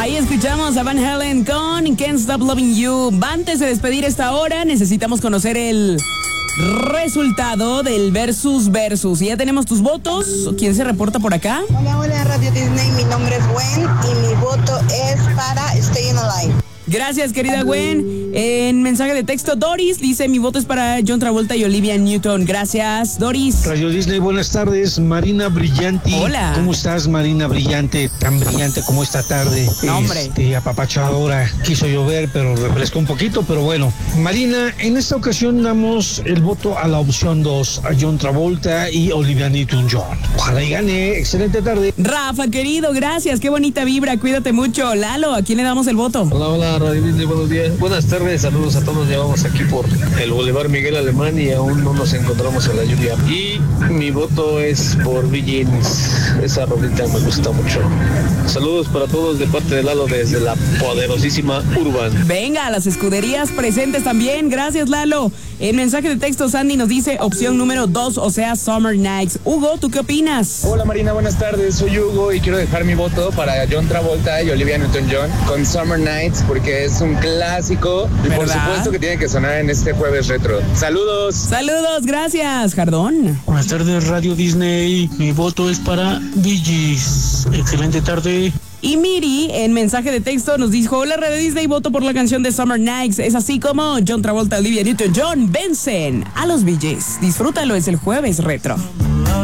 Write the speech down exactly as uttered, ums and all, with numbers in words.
Ahí escuchamos a Van Halen con Can't Stop Loving You. Antes de despedir esta hora, necesitamos conocer el resultado del versus versus. ¿Ya tenemos tus votos? ¿Quién se reporta por acá? Hola, hola, Radio Disney. Mi nombre es Gwen y mi voto es para Staying Alive. Gracias, querida Gwen. En mensaje de texto, Doris dice: mi voto es para John Travolta y Olivia Newton. Gracias, Doris. Radio Disney, buenas tardes. Marina Brillante. Hola. ¿Cómo estás, Marina Brillante? Tan brillante como esta tarde. No, hombre. Este, apapachadora. Quiso llover, pero refrescó un poquito, pero bueno. Marina, en esta ocasión damos el voto a la opción dos, a John Travolta y Olivia Newton-John. Ojalá y gane. Excelente tarde. Rafa, querido, gracias. Qué bonita vibra. Cuídate mucho. Lalo, ¿a quién le damos el voto? Hola, hola, Radio Disney, buenos días. Buenas tardes, saludos a todos. Llevamos aquí por el Boulevard Miguel Alemán y aún no nos encontramos en la lluvia. Y mi voto es por Bee Gees. Esa rolita me gusta mucho. Saludos para todos de parte de Lalo desde la poderosísima Urban. Venga, las escuderías presentes también. Gracias, Lalo. En mensaje de texto, Sandy nos dice opción número dos, o sea, Summer Nights. Hugo, ¿tú qué opinas? Hola, Marina, buenas tardes. Soy Hugo y quiero dejar mi voto para John Travolta y Olivia Newton-John con Summer Nights porque es un clásico y por ¿verdad? supuesto que tiene que sonar en este jueves retro. ¡Saludos! Saludos, gracias, Jardón. Buenas tardes, Radio Disney. Mi voto es para Bee Gees. Excelente tarde. Y Miri, en mensaje de texto, nos dijo: hola, Radio Disney, voto por la canción de Summer Nights. Es así como John Travolta, Olivia Newton-John vencen a los Bee Gees. Disfrútalo, es el jueves retro.